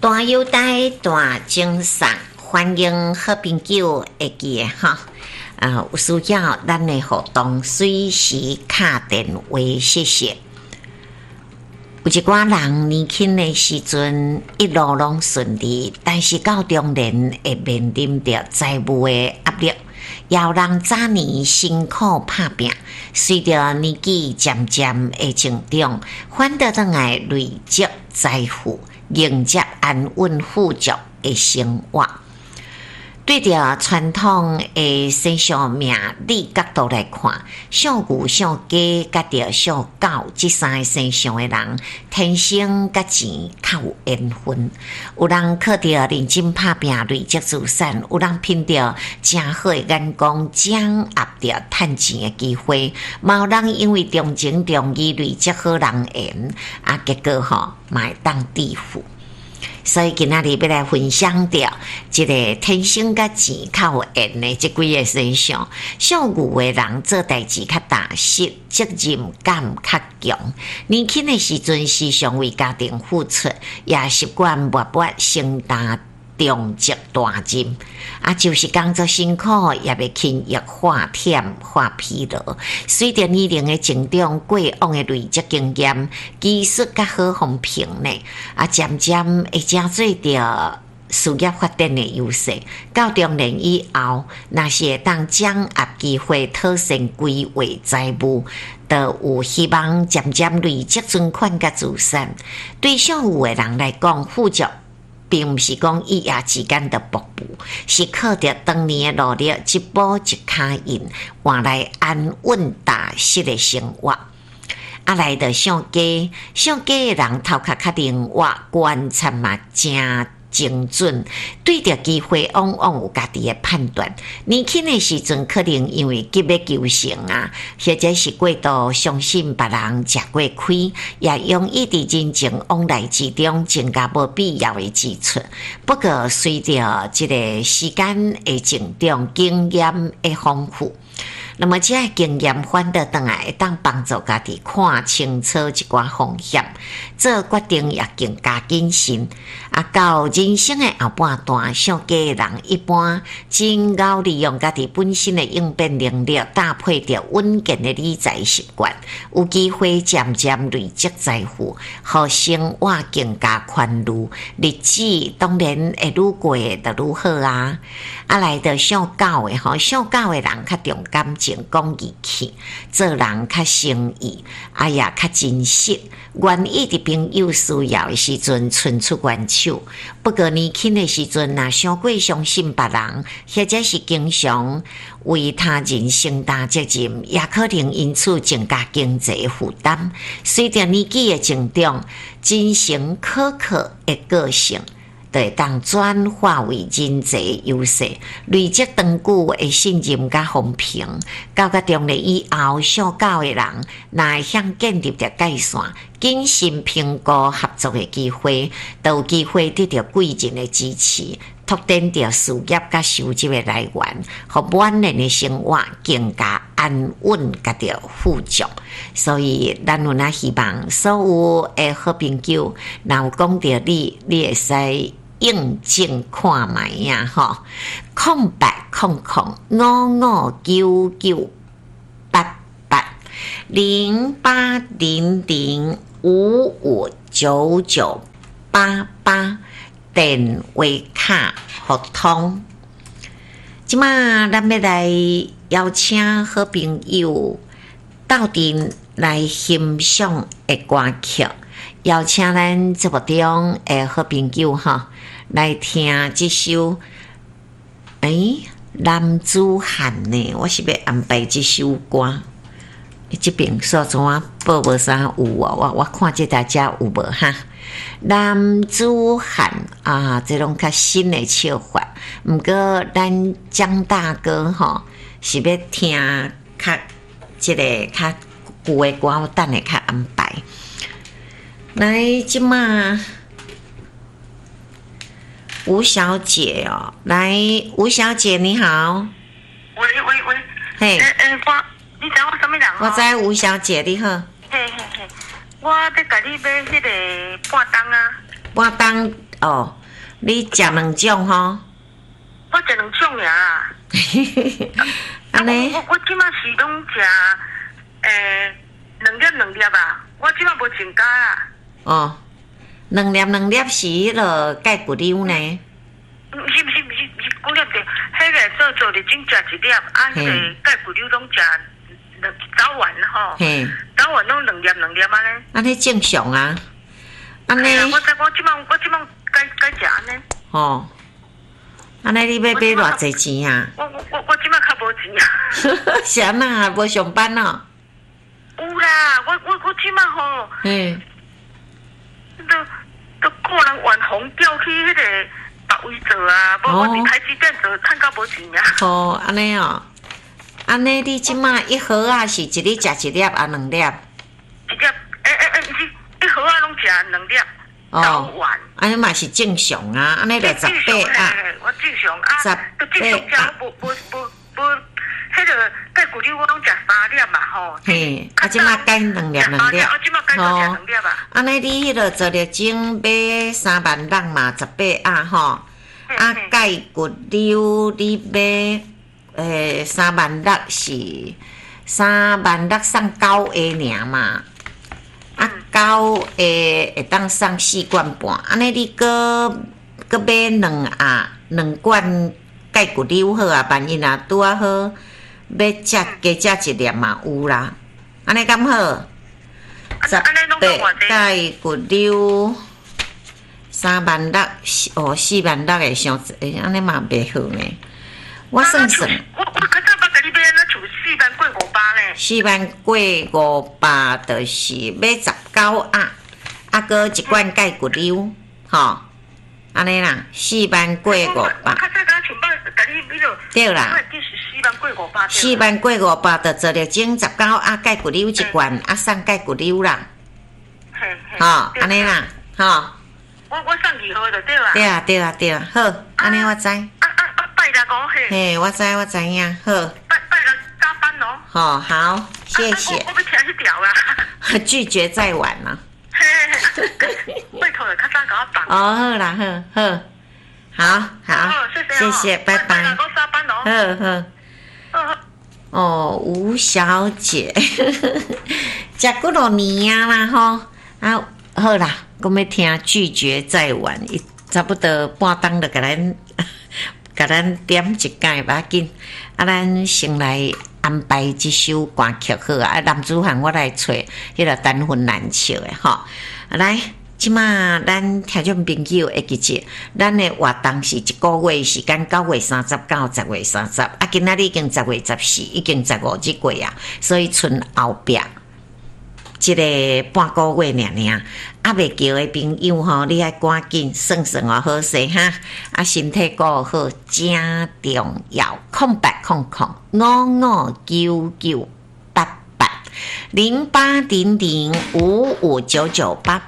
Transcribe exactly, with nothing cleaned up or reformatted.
大优待大精神，欢迎好朋友会记的哈。啊，有需要咱的活动随时打电话谢谢。有一寡人年轻的时阵一路拢顺利，但是到中年会面临着财务的压力，也有人早年辛苦打拼，随着年纪渐渐的增长，反倒转来累积财富，迎接安稳富足的生活。对着传统的生肖命理角度来看，属牛、属鸡、甲着属狗这三个生肖的人，天生甲钱较有缘分。有人靠着认真打拼累积资产，有人凭着真好的眼光掌握着赚钱的机会，嘛有人因为重情重义累积好人缘，啊，结果吼嘛会当致富。所以今仔日要来分享到这个天生甲钱较有缘的这几个生肖，属牛的人做代志较踏实，责任感较强。年轻的时阵时常为家庭付出，也习惯默默承担重责大任，啊，就是工作辛苦，也袂轻易化忝化疲劳。随着年龄的增长，过往的累积经验、技术甲好风评呢，啊，渐渐会正做着事业发展的优势。到中年以后，若是会当掌握机会，妥善规划财务，都有希望渐渐累积存款甲资产。对属牛的人来讲，富足并不是讲一夜之间的瀑布，是靠着当年的努力，一步一脚印，换来安稳踏实的生活。啊，来到属鸡，属鸡的人头壳较灵活，观察嘛正精准，对着机会往往有家己的判断。年轻的时阵可能因为急要求成啊，或者是过度相信别人吃过亏，也容易伫人情往来之中增加无必要的支出。不过随着这个时间的增长，经验的丰富，那么这经验反倒回来会当帮助家己看清楚一寡风险，做决定也更加谨慎。啊，到人生的后半段，属鸡的人一般真够利用家己本身的应变能力，搭配着稳健的理财习惯，有机会渐渐累积财富，互生活更加宽裕，日子当然会愈过就愈好啊！啊，来到属狗的吼，属狗的人较重感情、讲义气，做人较诚意，啊也较真实，愿意伫朋友需要的时阵伸出援手。不过年轻的时阵，若伤过相信别人，或者是经常为他人承担责任，也可能因此增加经济负担。随着年纪的增长，真诚可靠的个性，就会当转化为人际优势，累积长久的信任甲风评。到个中年以后，属狗的人若会向建立着界线，谨慎评估合作的机会，都有机会得到贵人的支持，拓展着事业甲收入的来源，互晚年的生活更加安稳甲着富足。所以咱有哪希望所有的好朋友，若有讲到你，你会使应证看卖呀吼，空八空空五五九九八八零八零零五五九九八八电话卡互通。即马咱要来邀请好朋友斗阵来欣赏的歌曲，邀请咱节目中的好朋友哈来听这首诶男子汉呢，我是要安排这首歌。这边说怎啊报无啥有哦，我我看这大家有无哈？男子汉啊，这种较新的笑法。毋过咱江大哥吼是要听较这个较旧的歌，我等下较安排。来，即马吴小姐哦，来，吴小姐你好。 喂喂喂， 嘿， 诶诶，我你知我什么人？ 我知吴小姐你好。 嘿嘿嘿，我要甲你买迄个半当啊。 半当哦，你食两种吼？ 我食两种尔。 安尼？ 我我即马是拢食诶两粒两粒啊，我即马无增加啦。 哦，两粒两粒是迄个钙骨溜呢？ 毋是毋是毋是毋是骨粒的，迄个做做日钟食一粒，啊，迄个钙骨溜拢食两早晚吼。嘿。早晚拢两粒两粒安尼。 安尼正常啊。安尼。 我知我即马我即马该该食安尼。 哦。安尼你要买偌济钱啊？ 我我我我即马较无钱啊。 是安那无上班哦？ 有啦，我我我即马吼。嗯。都都个人网红调去迄个别位做啊，无我伫台积电做，趁到无钱啊。哦， 安尼哦。安尼你即马一盒啊是一日食一粒啊两粒？ 一粒，诶诶诶，毋是，一盒啊拢食两粒。早晚。 安尼嘛是正常啊，安尼就十八啊。 我正常啊。十八啊。无无无无，迄个钙骨溜我拢食三粒嘛吼。 嘿，啊，即马减两粒两粒。 我即马减到食两粒啊。 安尼你迄个做日钟买三万六嘛，十八啊吼。啊，钙骨溜你买。诶，三万六是三万六送九个尔嘛，啊九个会当送四罐半，安尼你搁搁买两啊两罐钙骨溜好啊，万一若拄啊好，要食加食一粒嘛有啦，安尼敢好？十八钙骨溜三万六，哦四万六个上，诶安尼嘛袂好呢。我算算， 我我较早捌甲你买安怎厝四万过五百呢？ 四万过五百，就是买十九啊，啊，搁一罐钙骨溜，吼，安尼啦，四万过五百。我较早甲像捌甲你迄落。 对啦。 四万过五百。 四万过五百，就做了整十九啊，钙骨溜一罐，啊，送钙骨溜啦。嘿嘿。吼，安尼啦，吼。 我我送二号就对啦。 对啊对啊对啊，好，安尼我知。嘿，我知我知影，好。 拜拜了，加班哦。 好，好，谢谢。 我我要听迄条啦。 拒绝再晚了。 嘿，拜托了，较早甲我放。 哦，好啦，好好，好好，谢谢，拜拜。 我加班哦。好好。哦，吴小姐，食几多年啊啦吼？啊，好啦，我要听拒绝再晚，差不多半钟就甲咱。甲咱点一解袂要紧，啊，咱先来安排这首歌曲好啊！男子汉我来找迄个单分难笑的吼，来，即马咱听众朋友会记住，咱的活动是一个月时间，九月三十到十月三十，啊，今仔日已经十月十四，已经十五日过啊，所以剩后壁。一个半个月尔尔，啊未叫的朋友吼，你爱赶紧算算哦，好势哈！啊，身体顾好真重要。空八空空五五九九八八零八零零五五九九八。